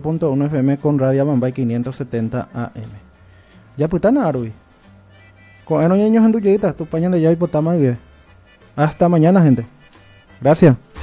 104.1 FM con Radio Mambay 570 AM. Ya putana Arui. Con esos niños en tu tu pañan de ya y potama. Hasta mañana, gente. Gracias.